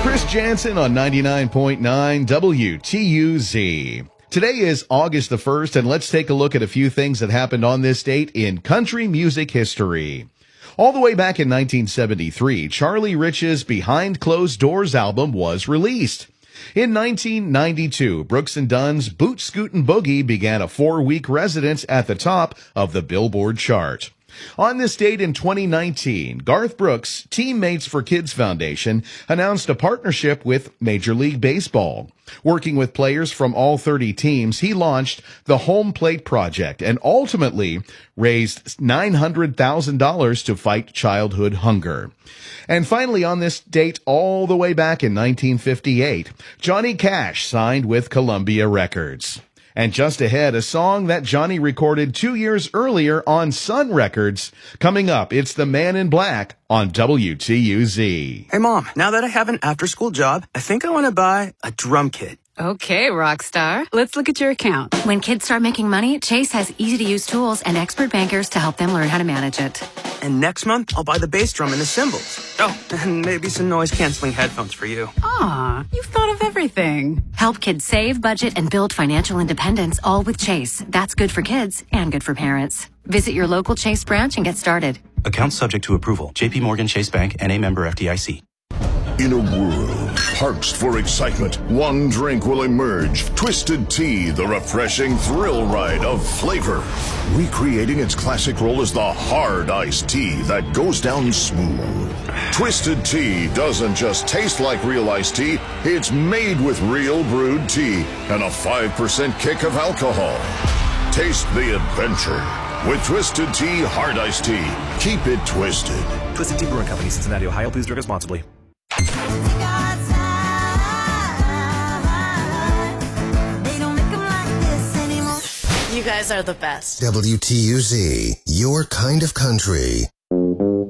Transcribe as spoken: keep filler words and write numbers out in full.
Chris Jansen on ninety-nine point nine W T U Z. Today is August the first, and let's take a look at a few things that happened on this date in country music history. All the way back in nineteen seventy-three, Charlie Rich's Behind Closed Doors album was released. In nineteen ninety-two, Brooks and Dunn's Boot Scootin' Boogie began a four-week residence at the top of the Billboard chart. On this date in twenty nineteen, Garth Brooks' Teammates for Kids Foundation announced a partnership with Major League Baseball. Working with players from all thirty teams, he launched the Home Plate Project and ultimately raised nine hundred thousand dollars to fight childhood hunger. And finally, on this date, all the way back in nineteen fifty-eight, Johnny Cash signed with Columbia Records. And just ahead, a song that Johnny recorded two years earlier on Sun Records. Coming up, it's The Man in Black on W T U Z. Hey, Mom, now that I have an after-school job, I think I want to buy a drum kit. Okay, Rockstar. Let's look at your account. When kids start making money, Chase has easy-to-use tools and expert bankers to help them learn how to manage it. And next month, I'll buy the bass drum and the cymbals. Oh, and maybe some noise-canceling headphones for you. Aw, you've thought of everything. Help kids save, budget, and build financial independence, all with Chase. That's good for kids and good for parents. Visit your local Chase branch and get started. Account subject to approval. J P Morgan Chase Bank, N A member F D I C. In a world parched for excitement, one drink will emerge. Twisted Tea, the refreshing thrill ride of flavor. Recreating its classic role as the hard iced tea that goes down smooth. Twisted Tea doesn't just taste like real iced tea, it's made with real brewed tea and a five percent kick of alcohol. Taste the adventure with Twisted Tea Hard Iced Tea. Keep it twisted. Twisted Tea Brewing Company, Cincinnati, Ohio. Please drink responsibly. You guys are the best. W T U Z, your kind of country.